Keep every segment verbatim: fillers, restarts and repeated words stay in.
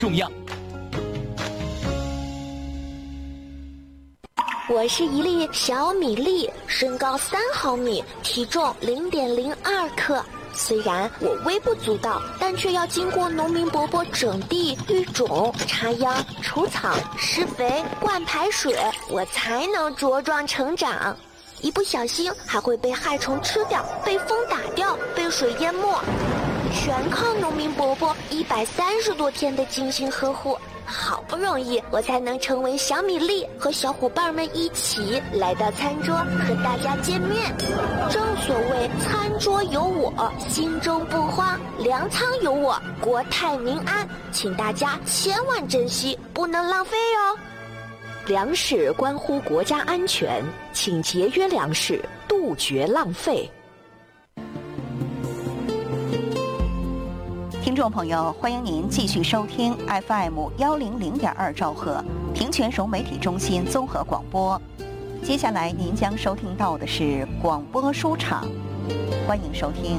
重要。 我是一粒小米粒，身高三毫米，体重零点零二克。虽然我微不足道，但却要经过农民伯伯整地、育种、插秧、除草、施肥、灌排水，我才能茁壮成长。一不小心还会被害虫吃掉，被风打掉，被水淹没，全靠农民伯伯一百三十多天的精心呵护。好不容易我才能成为小米粒，和小伙伴们一起来到餐桌和大家见面。正所谓餐桌有我，心中不慌；粮仓有我，国泰民安。请大家千万珍惜，不能浪费哦。 粮食关乎国家安全，请节约粮食，杜绝浪费。 听众朋友，欢迎您继续收听 F M 幺零零点二兆赫平泉融媒体中心综合广播。接下来您将收听到的是广播书场，欢迎收听。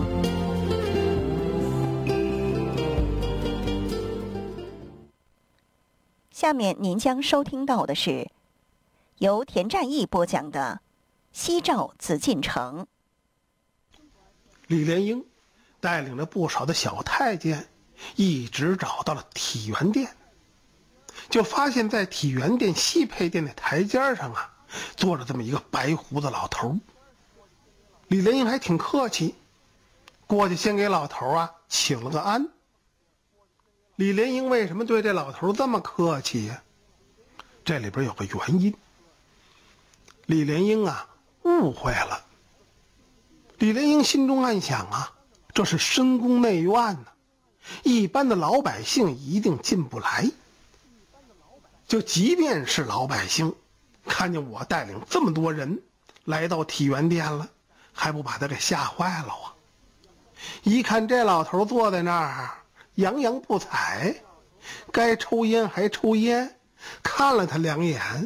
下面您将收听到的是由田占义播讲的《西赵紫禁城》。 李莲英带领了不少的小太监，一直找到了体元殿，就发现在体元殿西配殿的台阶上啊，坐着这么一个白胡子老头。李莲英还挺客气，过去先给老头啊请了个安。李莲英为什么对这老头这么客气呀？这里边有个原因。李莲英啊误会了。李莲英心中暗想啊，这是深宫内院呢、啊，一般的老百姓一定进不来。就即便是老百姓看见我带领这么多人来到体元殿了，还不把他给吓坏了啊？一看这老头坐在那儿洋洋不睬，该抽烟还抽烟，看了他两眼，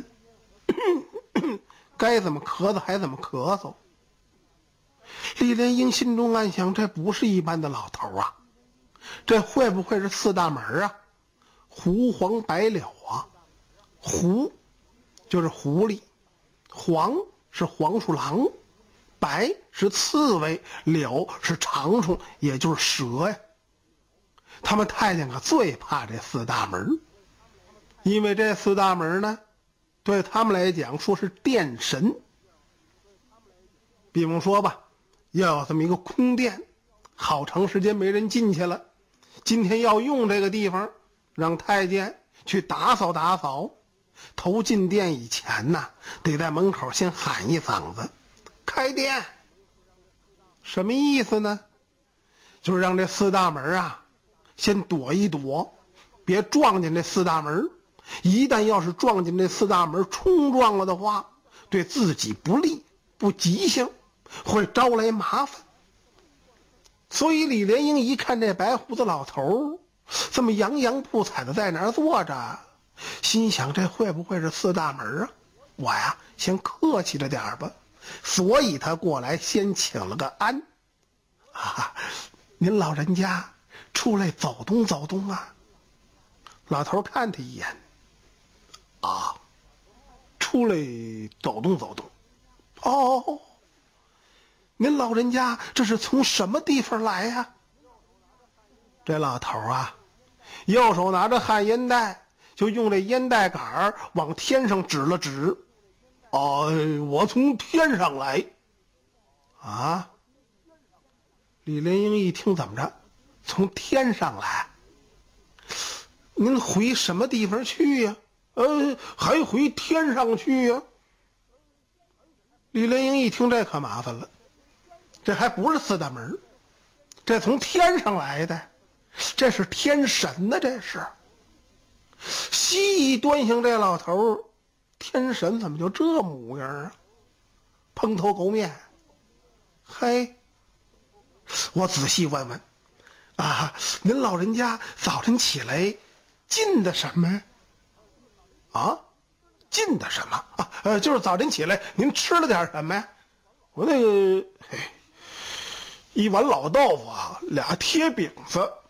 该怎么咳嗽还怎么咳嗽。李莲英心中暗想，这不是一般的老头啊，这会不会是四大门啊？狐黄白柳啊，狐就是狐狸，黄是黄鼠狼，白是刺猬，柳是长虫，也就是蛇呀。他们太监可最怕这四大门，因为这四大门呢，对他们来讲说是殿神。比方说吧，要有这么一个空殿，好长时间没人进去了，今天要用这个地方，让太监去打扫打扫。头进殿以前呢，得在门口先喊一嗓子开殿。什么意思呢？就是让这四大门啊先躲一躲，别撞见这四大门。一旦要是撞进这四大门冲撞了的话，对自己不利不吉祥，会招来麻烦。所以李莲英一看这白胡子老头这么洋洋不睬的在那儿坐着，心想这会不会是四大门啊？我呀先客气着点吧。所以他过来先请了个安啊，您老人家出来走动走动啊。老头看他一眼，啊，出来走动走动。哦，您老人家这是从什么地方来呀、啊？这老头啊，右手拿着旱烟袋，就用这烟袋杆往天上指了指。哦、呃，我从天上来。啊！李莲英一听，怎么着？从天上来？您回什么地方去呀、啊？呃，还回天上去呀、啊？李莲英一听，这可麻烦了，这还不是四大门，这从天上来的，这是天神呢，这是。西一端详这老头，天神怎么就这模样啊？蓬头垢面。嘿，我仔细问问啊，您老人家早晨起来进的什么啊？进的什么啊？呃，就是早晨起来您吃了点什么呀？我那个嘿，一碗老豆腐啊，俩贴饼子。